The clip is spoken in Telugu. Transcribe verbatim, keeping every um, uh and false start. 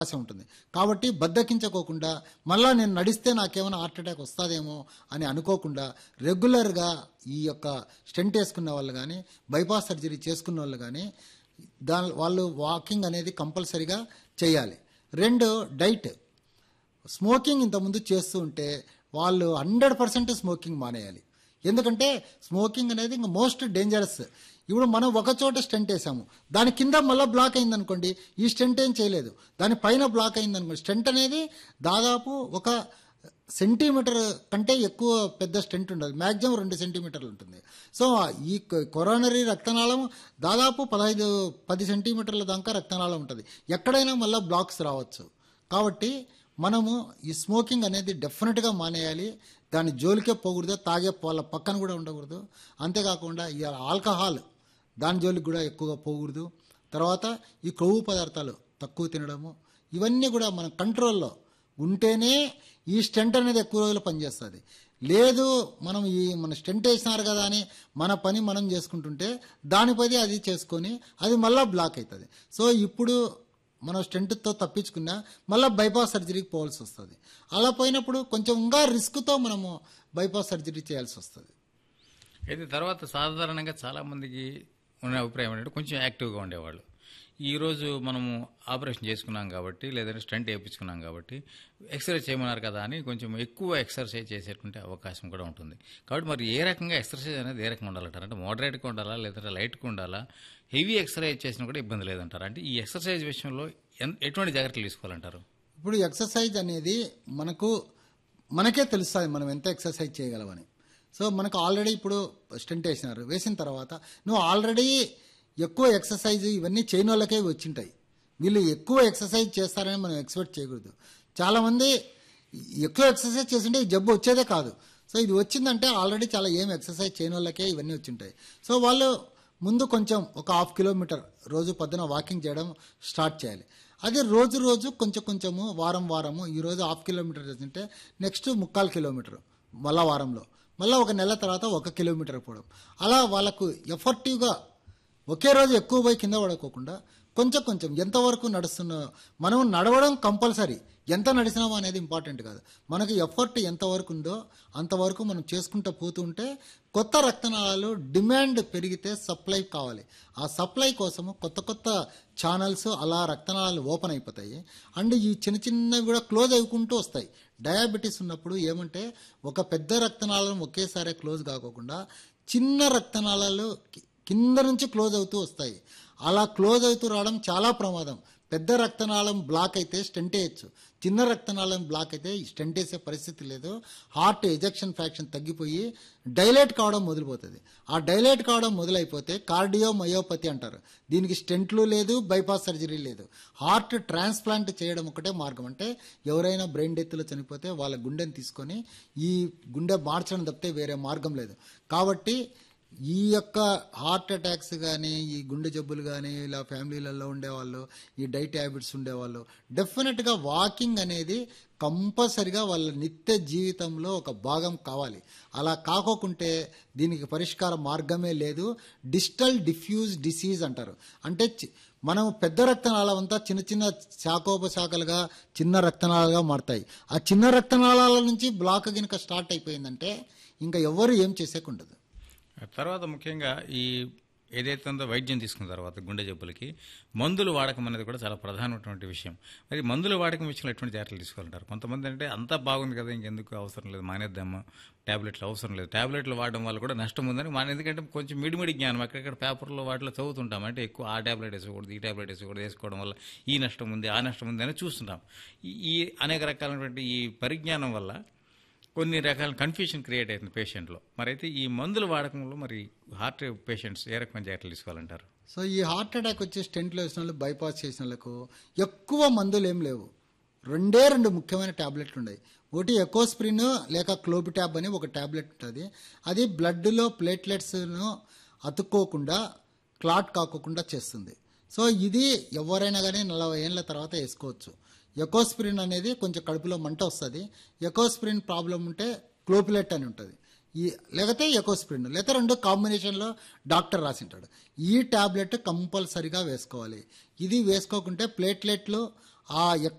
అవకాశం ఉంటుంది. కాబట్టి బద్దకించకోకుండా మళ్ళా నేను నడిస్తే నాకేమైనా హార్ట్ అటాక్ వస్తుందేమో అని అనుకోకుండా రెగ్యులర్గా ఈ యొక్క స్టెంట్ వేసుకున్న వాళ్ళు కానీ బైపాస్ సర్జరీ చేసుకున్న వాళ్ళు కానీ దాని వాళ్ళు వాకింగ్ అనేది కంపల్సరీగా చేయాలి. రెండు, డైట్. స్మోకింగ్ ఇంతకుముందు చేస్తూ ఉంటే వాళ్ళు హండ్రెడ్ పర్సెంట్ స్మోకింగ్ మానేయాలి. ఎందుకంటే స్మోకింగ్ అనేది ఇంకా మోస్ట్ డేంజరస్. ఇప్పుడు మనం ఒక చోట స్టెంట్ వేసాము, దాని కింద మళ్ళీ బ్లాక్ అయిందనుకోండి, ఈ స్టెంట్ ఏం చేయలేదు, దాని పైన బ్లాక్ అయిందనుకోండి. స్టెంట్ అనేది దాదాపు ఒక సెంటీమీటర్ కంటే ఎక్కువ పెద్ద స్టెంట్ ఉండదు, మ్యాక్సిమం రెండు సెంటీమీటర్లు ఉంటుంది. సో ఈ కొరోనరీ రక్తనాళం దాదాపు పదహైదు పది సెంటీమీటర్ల దాకా రక్తనాళం ఉంటుంది. ఎక్కడైనా మళ్ళీ బ్లాక్స్ రావచ్చు. కాబట్టి మనము ఈ స్మోకింగ్ అనేది డెఫినెట్గా మానేయాలి. దాని జోలికే పోకూడదు, తాగే వాళ్ళ పక్కన కూడా ఉండకూడదు. అంతేకాకుండా ఈ ఆల్కహాల్ దాని జోలికి కూడా ఎక్కువగా పోకూడదు. తర్వాత ఈ కొవ్వు పదార్థాలు తక్కువ తినడము, ఇవన్నీ కూడా మన కంట్రోల్లో ఉంటేనే ఈ స్టెంట్ అనేది ఎక్కువ రోజులు పనిచేస్తుంది. లేదు మనం ఈ మన స్టెంట్ వేసినారు కదా అని మన పని మనం చేసుకుంటుంటే దానిపై అది చేసుకొని అది మళ్ళీ బ్లాక్ అవుతుంది. సో ఇప్పుడు మనం స్టెంట్తో తప్పించుకున్నా మళ్ళీ బైపాస్ సర్జరీకి పోవాల్సి వస్తుంది. అలా పోయినప్పుడు కొంచెం ఇంకా రిస్క్తో మనము బైపాస్ సర్జరీ చేయాల్సి వస్తుంది. అయితే తర్వాత సాధారణంగా చాలామందికి ఉన్న అభిప్రాయం ఏంటంటే కొంచెం యాక్టివ్గా ఉండేవాళ్ళు. ఈరోజు మనము ఆపరేషన్ చేసుకున్నాం కాబట్టి లేదంటే స్టంట్ వేయించుకున్నాం కాబట్టి ఎక్సర్సైజ్ చేయమన్నారు కదా అని కొంచెం ఎక్కువ ఎక్సర్సైజ్ చేసేటువంటి అవకాశం కూడా ఉంటుంది. కాబట్టి మరి ఏ రకంగా ఎక్సర్సైజ్ అనేది ఏ రకంగా ఉండాలంటారు? అంటే మోడరేట్గా ఉండాలా లేదంటే లైట్గా ఉండాలా? హెవీ ఎక్సర్సైజ్ చేసినా కూడా ఇబ్బంది లేదంటారు. అంటే ఈ ఎక్సర్సైజ్ విషయంలో ఎటువంటి జాగ్రత్తలు తీసుకోవాలంటారు? ఇప్పుడు ఎక్సర్సైజ్ అనేది మనకు మనకే తెలుస్తుంది మనం ఎంత ఎక్సర్సైజ్ చేయగలమని. సో మనకు ఆల్రెడీ ఇప్పుడు స్టెంట్ వేసినారు, వేసిన తర్వాత నువ్వు ఆల్రెడీ ఎక్కువ ఎక్సర్సైజ్ ఇవన్నీ చేయని వాళ్ళకే వచ్చింటాయి. వీళ్ళు ఎక్కువ ఎక్సర్సైజ్ చేస్తారని మనం ఎక్స్పెక్ట్ చేయకూడదు. చాలామంది ఎక్కువ ఎక్సర్సైజ్ చేస్తుంటే ఈ జబ్బు వచ్చేదే కాదు. సో ఇది వచ్చిందంటే ఆల్రెడీ చాలా ఏం ఎక్సర్సైజ్ చేయని వాళ్ళకే ఇవన్నీ వచ్చింటాయి. సో వాళ్ళు ముందు కొంచెం ఒక హాఫ్ కిలోమీటర్ రోజు పొద్దున వాకింగ్ చేయడం స్టార్ట్ చేయాలి. అదే రోజు రోజు కొంచెం కొంచెము వారం వారము ఈరోజు హాఫ్ కిలోమీటర్ చేస్తుంటే నెక్స్ట్ ముక్కాలు కిలోమీటర్ మళ్ళా వారంలో, మళ్ళీ ఒక నెల తర్వాత ఒక కిలోమీటర్ పోవడం. అలా వాళ్ళకు ఎఫర్టివ్గా ఒకే రోజు ఎక్కువ పోయి కింద పడుకోకుండా కొంచెం కొంచెం ఎంతవరకు నడుస్తున్నా మనం నడవడం కంపల్సరీ. ఎంత నడిచినామో అనేది ఇంపార్టెంట్ కాదు, మనకి ఎఫర్ట్ ఎంతవరకు ఉందో అంతవరకు మనం చేసుకుంటూ పోతూ ఉంటే కొత్త రక్తనాళాలు డిమాండ్ పెరిగితే సప్లై కావాలి. ఆ సప్లై కోసము కొత్త కొత్త ఛానల్స్ అలా రక్తనాళాలు ఓపెన్ అయిపోతాయి. అండ్ ఈ చిన్న చిన్నవి కూడా క్లోజ్ అయికుంటూ వస్తాయి. డయాబెటీస్ ఉన్నప్పుడు ఏమంటే ఒక పెద్ద రక్తనాళం ఒకేసారి క్లోజ్ కాకోకుండా చిన్న రక్తనాళాలు కింద నుంచి క్లోజ్ అవుతూ వస్తాయి. అలా క్లోజ్ అవుతూ రావడం చాలా ప్రమాదం. పెద్ద రక్తనాళం బ్లాక్ అయితే స్టెంట్ వేయచ్చు, చిన్న రక్తనాళం బ్లాక్ అయితే స్టెంట్ వేసే పరిస్థితి లేదు. హార్ట్ ఎజెక్షన్ ఫ్రాక్షన్ తగ్గిపోయి డైలేట్ కావడం మొదలుపోతుంది. ఆ డైలేట్ కావడం మొదలైపోతే కార్డియో మయోపతి అంటారు. దీనికి స్టెంట్లు లేదు, బైపాస్ సర్జరీ లేదు. హార్ట్ ట్రాన్స్ప్లాంట్ చేయడం ఒకటే మార్గం. అంటే ఎవరైనా బ్రెయిన్ డెత్లో చనిపోతే వాళ్ళ గుండెని తీసుకొని ఈ గుండె మార్చడం తప్పితే వేరే మార్గం లేదు. కాబట్టి ఈ యొక్క హార్ట్ అటాక్స్ కానీ ఈ గుండె జబ్బులు కానీ ఇలా ఫ్యామిలీలలో ఉండేవాళ్ళు, ఈ డైట్ హ్యాబిట్స్ ఉండేవాళ్ళు డెఫినెట్గా వాకింగ్ అనేది కంపల్సరిగా వాళ్ళ నిత్య జీవితంలో ఒక భాగం కావాలి. అలా కాకోకుంటే దీనికి పరిష్కార మార్గమే లేదు. డిజిటల్ డిఫ్యూజ్ డిసీజ్ అంటారు. అంటే మనం పెద్ద రక్తనాళం అంతా చిన్న చిన్న శాఖోపశాఖలుగా చిన్న రక్తనాళాలుగా మారుతాయి. ఆ చిన్న రక్తనాళాల నుంచి బ్లాక్ కనుక స్టార్ట్ అయిపోయిందంటే ఇంకా ఎవరు ఏం చేసేకుండదు. తర్వాత ముఖ్యంగా ఈ ఏదైతే ఉందో వైద్యం తీసుకున్న తర్వాత గుండె జబ్బులకి మందులు వాడకం అనేది కూడా చాలా ప్రధానమైనటువంటి విషయం. మరి మందుల వాడకం విషయంలో ఎటువంటి జాగ్రత్తలు తీసుకోవాలంటారు? కొంతమంది అంటే అంతా బాగుంది కదా ఇంకెందుకు అవసరం లేదు మానేద్దామా, ట్యాబ్లెట్లు అవసరం లేదు, ట్యాబ్లెట్లు వాడడం వల్ల కూడా నష్టం ఉందని మన ఎందుకంటే కొంచెం మిడిమిడి జ్ఞానం అక్కడక్కడ పేపర్లో వాటిలో చదువుతుంటాం. అంటే ఎక్కువ ఆ ట్యాబ్లెట్ వేసుకోకూడదు, ఈ ట్యాబ్లెట్ వేసుకోకూడదు, వేసుకోవడం వల్ల ఈ నష్టం ఉంది ఆ నష్టం ఉంది అని చూస్తుంటాం. ఈ అనేక రకాలైనటువంటి ఈ పరిజ్ఞానం వల్ల కొన్ని రకాల కన్ఫ్యూషన్ క్రియేట్ అవుతుంది పేషెంట్లో. మరి అయితే ఈ మందుల వాడకంలో మరి హార్ట్ పేషెంట్స్ ఏ రకమైన జాగ్రత్తలు తీసుకోవాలంటారు? సో ఈ హార్ట్ అటాక్ వచ్చి స్టెంట్లు వేసిన వాళ్ళు, బైపాస్ చేసిన వాళ్ళకు ఎక్కువ మందులు ఏం లేవు. రెండే రెండు ముఖ్యమైన ట్యాబ్లెట్లు ఉన్నాయి. ఒకటి ఎకోస్ప్రిన్ లేక క్లోబిటాబ్ అని ఒక ట్యాబ్లెట్ ఉంటుంది. అది బ్లడ్లో ప్లేట్లెట్స్ను అతుక్కోకుండా క్లాట్ కాకోకుండా చేస్తుంది. సో ఇది ఎవరైనా కానీ నలభై ఏళ్ళ తర్వాత వేసుకోవచ్చు. ఎకోస్ప్రిన్ అనేది కొంచెం కడుపులో మంట వస్తుంది. ఎకోస్ప్రిన్ ప్రాబ్లం ఉంటే క్లోపిలెట్ అని ఉంటుంది. ఈ లేకపోతే ఎకోస్ప్రిన్ లేకపోతే రెండు కాంబినేషన్లో డాక్టర్ రాసింటాడు. ఈ ట్యాబ్లెట్ కంపల్సరీగా వేసుకోవాలి. ఇది వేసుకోకుంటే ప్లేట్లెట్లు ఆ